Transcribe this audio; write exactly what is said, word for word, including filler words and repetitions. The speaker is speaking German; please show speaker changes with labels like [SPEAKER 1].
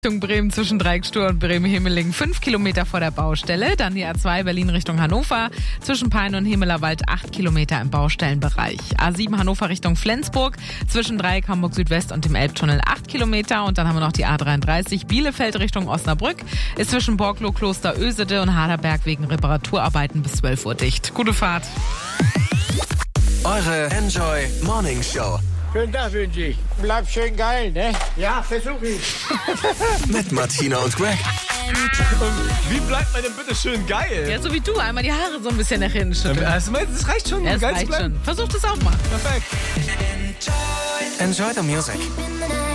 [SPEAKER 1] Richtung Bremen zwischen Dreieckstur und Bremen-Hemeling fünf Kilometer vor der Baustelle. Dann die A zwei Berlin Richtung Hannover zwischen Peine und Hemelerwald acht Kilometer im Baustellenbereich. A sieben Hannover Richtung Flensburg zwischen Dreieck Hamburg Südwest und dem Elbtunnel acht Kilometer. Und dann haben wir noch die A dreiunddreißig Bielefeld Richtung Osnabrück. Ist zwischen Borgloh, Kloster Ösede und Haderberg wegen Reparaturarbeiten bis zwölf Uhr dicht. Gute Fahrt.
[SPEAKER 2] Eure Enjoy Morning Show.
[SPEAKER 3] Schönen Tag wünsche ich. Bleib schön geil, ne? Ja, versuch ich.
[SPEAKER 2] Mit Martina und Greg.
[SPEAKER 4] Wie bleibt man denn bitte schön geil?
[SPEAKER 1] Ja, so wie du. Einmal die Haare so ein bisschen nach hinten schütteln.
[SPEAKER 4] Also, das reicht schon,
[SPEAKER 1] Ja,
[SPEAKER 4] um
[SPEAKER 1] das
[SPEAKER 4] geil zu
[SPEAKER 1] reicht
[SPEAKER 4] bleiben.
[SPEAKER 1] schon. Versuch das auch mal.
[SPEAKER 4] Perfekt.
[SPEAKER 2] Enjoy the music.